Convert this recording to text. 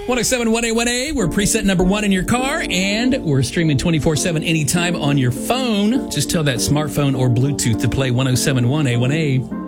1071A1A, we're preset number 1 in your car, and we're streaming 24/7 anytime on your phone. Just tell that smartphone or Bluetooth to play 1071A1A.